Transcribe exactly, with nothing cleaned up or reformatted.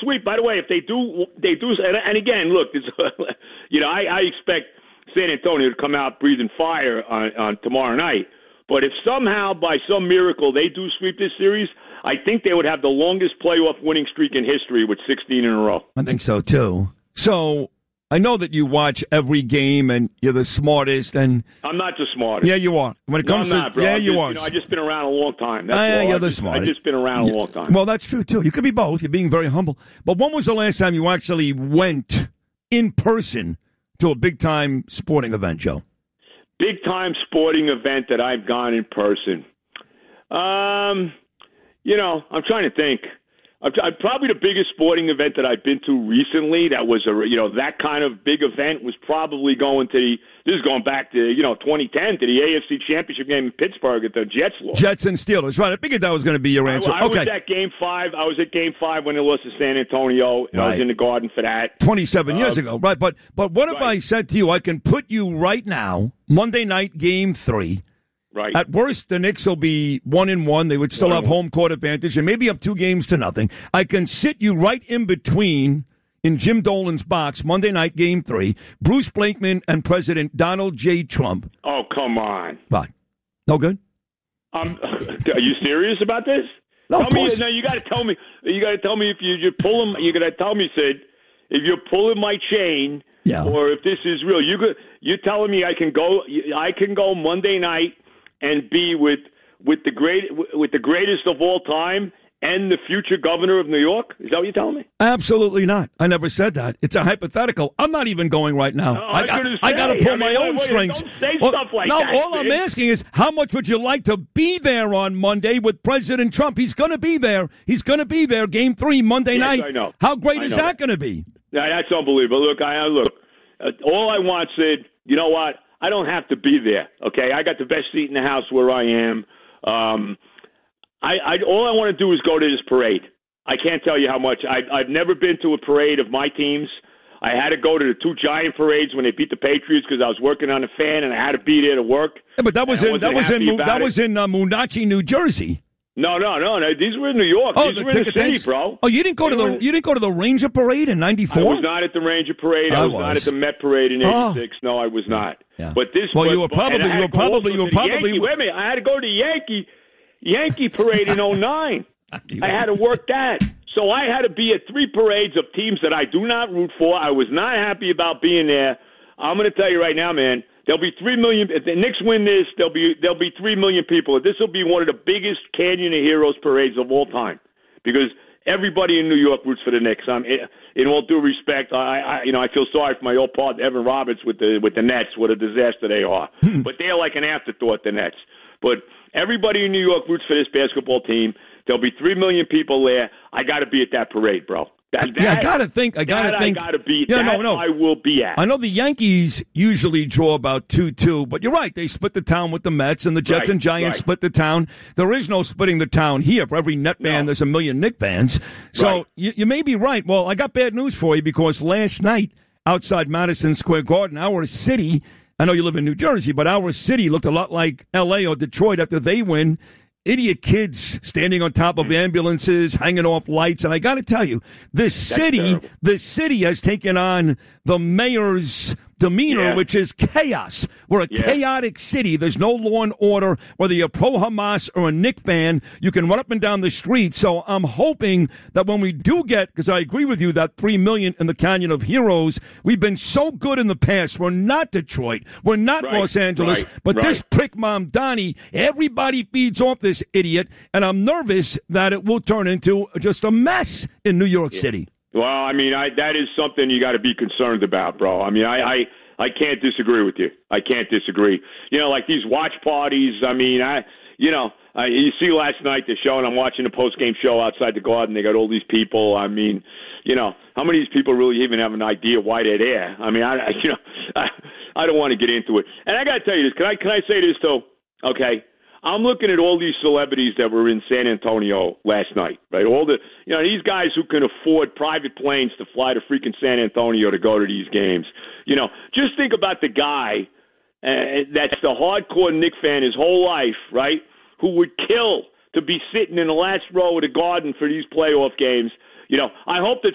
sweep. By the way, if they do, they do. And, and again, look, it's, you know, I, I expect San Antonio to come out breathing fire on, on tomorrow night. But if somehow, by some miracle, they do sweep this series, I think they would have the longest playoff winning streak in history with sixteen in a row. I think so, too. So I know that you watch every game and you're the smartest. And I'm not the smartest. Yeah, you are. When it comes no, I'm to not, bro. Yeah, I'm you just, are. You know, I've just been around a long time. That's uh, yeah, all. you're I've the just, smartest. I've just been around yeah. a long time. Well, that's true, too. You could be both. You're being very humble. But when was the last time you actually went in person to a big-time sporting event, Joe? Big-time sporting event that I've gone in person. Um, you know, I'm trying to think. I've, I've, probably the biggest sporting event that I've been to recently that was, a you know, that kind of big event was probably going to the, this is going back to, you know, twenty ten to the A F C Championship game in Pittsburgh at the Jets lost. Jets and Steelers, right. I figured that was going to be your answer. I, I okay. was at game five. I was at game five when they lost to San Antonio. And right. I was in the Garden for that. twenty-seven uh, years ago, right. But, but what right. if I said to you, I can put you right now, Monday night, game three. Right. At worst, the Knicks will be one and one. They would still have home court advantage and maybe up two games to nothing. I can sit you right in between in Jim Dolan's box, Monday night, game three, Bruce Blakeman and President Donald J. Trump. Oh, come on. What? No good? Um, are you serious about this? No, tell of course. Me, no, you got to tell me. You got to tell me if you, you pull him. You got to tell me, Sid, if you're pulling my chain, yeah. or if this is real. You you're telling me I can go. I can go Monday night and be with with the great with the greatest of all time and the future governor of New York? Is that what you're telling me? Absolutely not. I never said that. It's a hypothetical. I'm not even going right now. No, I, I, I, I got to pull I mean, my wait, own wait, strings. Don't say well, stuff like no, that. No, all man. I'm asking is, how much would you like to be there on Monday with President Trump? He's going to be there. He's going to be there. Game three, Monday yes, night. I know. How great I is know that, that. going to be? Yeah, that's unbelievable. Look, I look. Uh, all I want, Sid. You know what? I don't have to be there. Okay, I got the best seat in the house where I am. Um, I, I all I want to do is go to this parade. I can't tell you how much. I, I've never been to a parade of my teams. I had to go to the two Giant parades when they beat the Patriots because I was working on a fan and I had to be there to work. Yeah, but that was in that was in that was in uh, Moonachie, New Jersey. No, no, no, no. These were in New York. Oh, These the were in the city, things? bro. Oh, you didn't go they to the were, you didn't go to the Ranger parade in ninety-four? I was not at the Ranger parade. I, I was, was not at the Met parade in eighty-six. Oh. No, I was not. Yeah. But this. Well, but, you were probably you were probably you were probably. Yankee, wait a minute. I had to go to the Yankee Yankee parade in oh nine. I had to work that. So I had to be at three parades of teams that I do not root for. I was not happy about being there. I'm going to tell you right now, man. There'll be three million. If the Knicks win this, there'll be there'll be three million people. This will be one of the biggest Canyon of Heroes parades of all time, because everybody in New York roots for the Knicks. I'm, in all due respect, I, I you know I feel sorry for my old partner Evan Roberts with the with the Nets. What a disaster they are. But they're like an afterthought, the Nets. But everybody in New York roots for this basketball team. There'll be three million people there. I got to be at that parade, bro. That, yeah, that, I gotta think. I gotta think. I gotta be. Yeah, that no, no. I will be at. I know the Yankees usually draw about two two, but you're right. They split the town with the Mets, and the Jets right, and Giants right. split the town. There is no splitting the town here. For every Net fan, no. there's a million Knick fans. So right. you, you may be right. Well, I got bad news for you, because last night outside Madison Square Garden, our city. I know you live in New Jersey, but our city looked a lot like L A or Detroit after they win. Idiot kids standing on top of ambulances, hanging off lights. And I got to tell you, this city, this city has taken on the mayor's demeanor, yeah. which is chaos. We're a yeah. chaotic city. There's no law and order. Whether you're pro-Hamas or a Knick fan, you can run up and down the street. So I'm hoping that when we do get, because I agree with you, that three million in the Canyon of Heroes, we've been so good in the past. We're not Detroit. We're not right. Los Angeles. Right. But right. this prick mom, Donnie, everybody feeds off this idiot. And I'm nervous that it will turn into just a mess in New York yeah. City. Well, I mean, I, that is something you got to be concerned about, bro. I mean, I, I, I can't disagree with you. I can't disagree. You know, like these watch parties. I mean, I, you know, I, you see last night the show, and I'm watching the post game show outside the Garden. They got all these people. I mean, you know, how many of these people really even have an idea why they're there? I mean, I, I you know, I, I don't want to get into it. And I got to tell you this. Can I, can I say this though? Okay. I'm looking at all these celebrities that were in San Antonio last night, right? All the, you know, these guys who can afford private planes to fly to freaking San Antonio to go to these games. You know, just think about the guy uh, that's the hardcore Knick fan his whole life, right? Who would kill to be sitting in the last row of the Garden for these playoff games. You know, I hope that